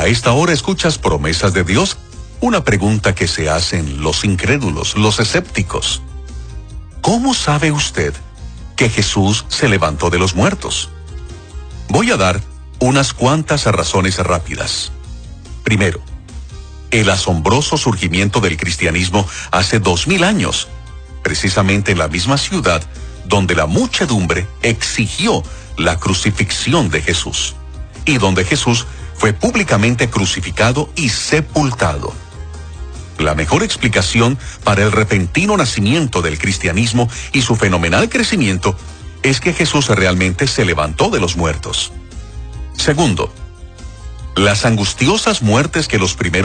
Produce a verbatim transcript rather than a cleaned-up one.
esta hora escuchas Promesas de Dios, una pregunta que se hacen los incrédulos, los escépticos. ¿Cómo sabe usted que Jesús se levantó de los muertos? Voy a dar unas cuantas razones rápidas. Primero, el asombroso surgimiento del cristianismo hace dos mil años, precisamente en la misma ciudad donde la muchedumbre exigió la crucifixión de Jesús, y donde Jesús fue públicamente crucificado y sepultado. La mejor explicación para el repentino nacimiento del cristianismo y su fenomenal crecimiento es que Jesús realmente se levantó de los muertos. Segundo, las angustiosas muertes que los primeros